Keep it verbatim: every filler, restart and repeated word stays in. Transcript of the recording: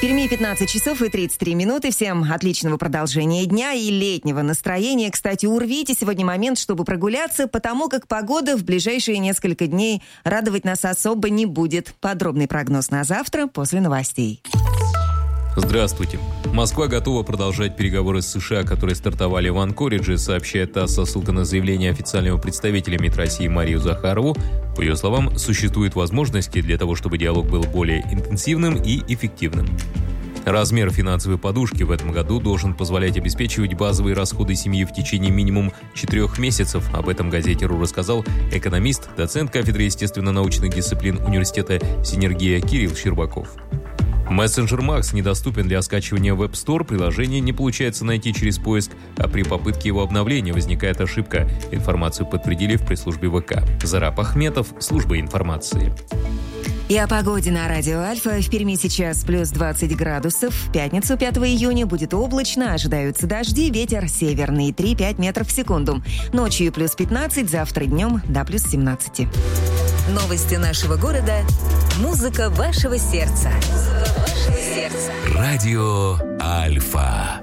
Перми пятнадцать часов и тридцать три минуты. Всем отличного продолжения дня и летнего настроения. Кстати, урвите сегодня момент, чтобы прогуляться, потому как погода в ближайшие несколько дней радовать нас особо не будет. Подробный прогноз на завтра после новостей. Здравствуйте. Москва готова продолжать переговоры с США, которые стартовали в Анкоридже, сообщает ТАСС со ссылкой на заявление официального представителя МИД России Марию Захарову. По ее словам, существуют возможности для того, чтобы диалог был более интенсивным и эффективным. Размер финансовой подушки в этом году должен позволять обеспечивать базовые расходы семьи в течение минимум четырех месяцев. Об этом газете РУ рассказал экономист, доцент кафедры естественно-научных дисциплин университета «Синергия» Кирилл Щербаков. Мессенджер Макс недоступен для скачивания в App Store, приложение не получается найти через поиск, а при попытке его обновления возникает ошибка. Информацию подтвердили в пресс-службе ВК. Зараб Ахметов, служба информации. И о погоде на радио Альфа. В Перми сейчас плюс двадцать градусов. В пятницу, пятого июня, будет облачно, ожидаются дожди, ветер северный три-пять метров в секунду. Ночью плюс пятнадцать, завтра днем до плюс семнадцать. Новости нашего города. Музыка вашего сердца. Музыка вашего сердца. Радио Альфа.